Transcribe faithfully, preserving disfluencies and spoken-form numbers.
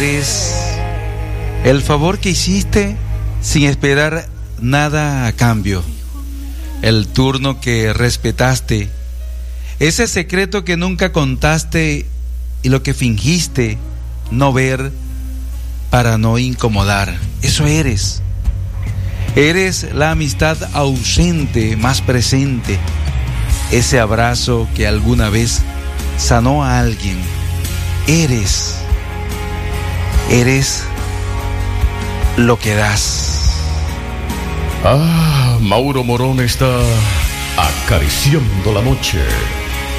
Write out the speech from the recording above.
Es el favor que hiciste sin esperar nada a cambio, el turno que respetaste, ese secreto que nunca contaste y lo que fingiste no ver para no incomodar. Eso eres. Eres la amistad ausente más presente, ese abrazo que alguna vez sanó a alguien. Eres Eres lo que das. Ah, Mauro Morón está acariciando la noche.